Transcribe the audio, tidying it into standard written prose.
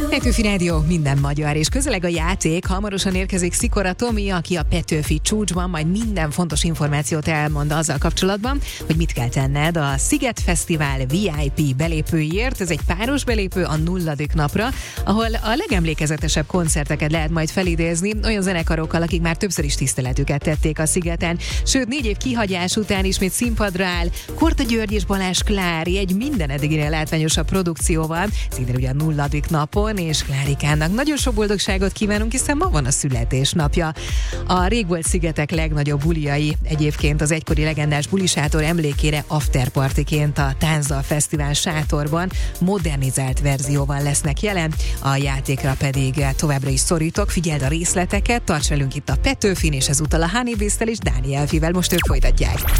Petőfi Rádió, minden magyar, és közeleg a játék. Hamarosan érkezik Szikora Tomi, aki a Petőfi csúcsban majd minden fontos információt elmond azzal kapcsolatban, hogy mit kell tenned a Sziget Fesztivál VIP belépőiért. Ez egy páros belépő a 0. napra, ahol a legemlékezetesebb koncerteket lehet majd felidézni olyan zenekarokkal, akik már többször is tiszteletüket tették a szigeten. Sőt, 4 év kihagyás után ismét színpadra áll Korta György és Balázs Klári egy minden eddiginél látványosabb produkcióval, szintén ugye a 0. napon, és Klárikának nagyon sok boldogságot kívánunk, hiszen ma van a születésnapja. A rég volt szigetek legnagyobb buliai egyébként az egykori legendás bulisátor emlékére afterpartiként a Tánzal Fesztivál sátorban modernizált verzióval lesznek jelen, a játékra pedig továbbra is szorítok, figyeld a részleteket, tarts velünk itt a Petőfin, és ezúttal a Honey Beast-tel és Dániel Fivel, most ők folytatják.